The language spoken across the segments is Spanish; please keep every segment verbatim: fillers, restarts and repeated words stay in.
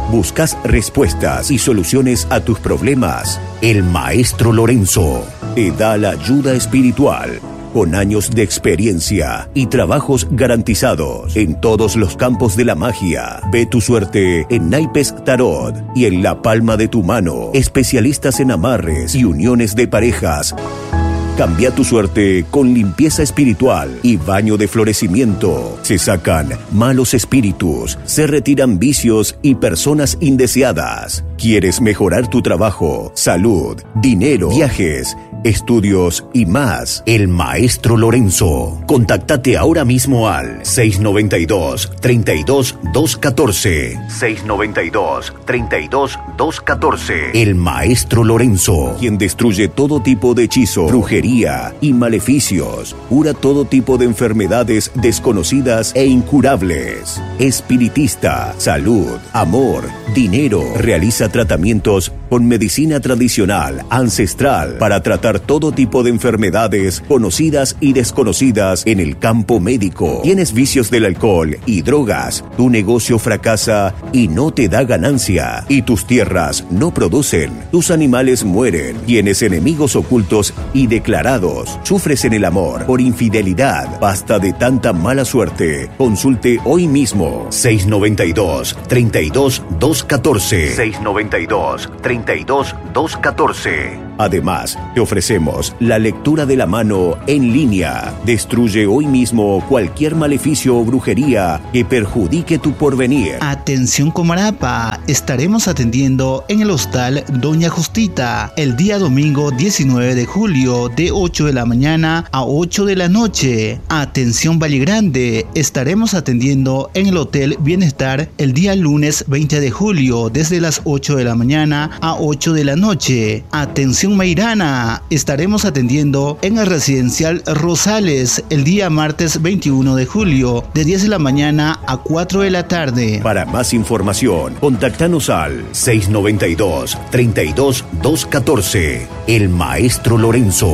¿Buscas respuestas y soluciones a tus problemas? El Maestro Lorenzo te da la ayuda espiritual con años de experiencia y trabajos garantizados en todos los campos de la magia. Ve tu suerte en Naipes Tarot y en la palma de tu mano. Especialistas en amarres y uniones de parejas. Cambia tu suerte con limpieza espiritual y baño de florecimiento. Se sacan malos espíritus, se retiran vicios y personas indeseadas. ¿Quieres mejorar tu trabajo, salud, dinero, viajes, estudios y más? El Maestro Lorenzo. Contáctate ahora mismo al seis noventa y dos, treinta y dos, doscientos catorce. seis noventa y dos, treinta y dos, doscientos catorce. El Maestro Lorenzo, quien destruye todo tipo de hechizo, brujería y maleficios, cura todo tipo de enfermedades desconocidas e incurables. Espiritista, salud, amor, dinero. Realiza tratamientos con medicina tradicional, ancestral, para tratar todo tipo de enfermedades conocidas y desconocidas en el campo médico. ¿Tienes vicios del alcohol y drogas? Tu negocio fracasa y no te da ganancia. Y tus tierras no producen. Tus animales mueren. Tienes enemigos ocultos y declarados. Sufres en el amor por infidelidad. Basta de tanta mala suerte. Consulte hoy mismo. seis noventa y dos, treinta y dos, doscientos catorce. seis noventa y dos, treinta y dos, doscientos catorce. Además, te ofrecemos la lectura de la mano en línea. Destruye hoy mismo cualquier maleficio o brujería que perjudique tu porvenir. Atención Comarapa, estaremos atendiendo en el hostal Doña Justita el día domingo diecinueve de julio de ocho de la mañana a ocho de la noche. Atención Valle Grande, estaremos atendiendo en el Hotel Bienestar el día lunes veinte de julio desde las ocho de la mañana a ocho de la noche. Atención Mairana, estaremos atendiendo en el Residencial Rosales el día martes veintiuno de julio de diez de la mañana a cuatro de la tarde. Para más información, contáctanos al seis noventa y dos, treinta y dos, doscientos catorce. El Maestro Lorenzo.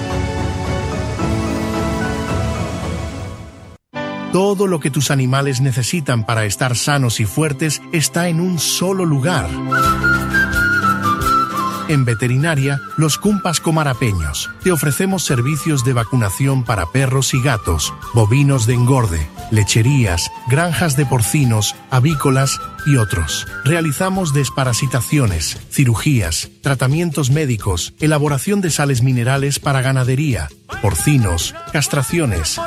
Todo lo que tus animales necesitan para estar sanos y fuertes está en un solo lugar. En Veterinaria Los Cumpas Comarapeños te ofrecemos servicios de vacunación para perros y gatos, bovinos de engorde, lecherías, granjas de porcinos, avícolas y otros. Realizamos desparasitaciones, cirugías, tratamientos médicos, elaboración de sales minerales para ganadería, porcinos, castraciones.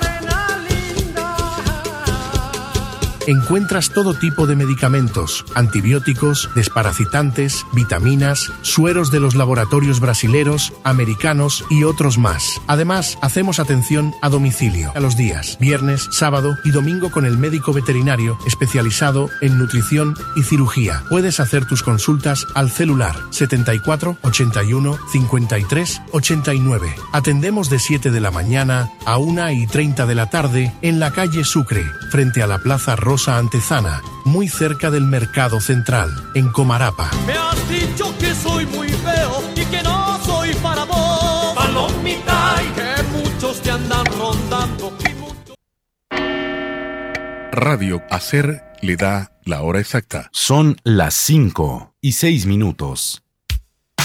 Encuentras todo tipo de medicamentos, antibióticos, desparasitantes, vitaminas, sueros de los laboratorios brasileros, americanos y otros más. Además, hacemos atención a domicilio a los días viernes, sábado y domingo con el médico veterinario especializado en nutrición y cirugía. Puedes hacer tus consultas al celular setenta y cuatro, ochenta y uno, cincuenta y tres, ochenta y nueve. Atendemos de siete de la mañana a una y treinta de la tarde en la calle Sucre, frente a la Plaza Rosa Antezana, muy cerca del Mercado Central, en Comarapa. Me has dicho que soy muy feo y que no soy para vos, palomita, y que muchos te andan rondando. Y muchos... Radio Hacer le da la hora exacta. Son las cinco y seis minutos.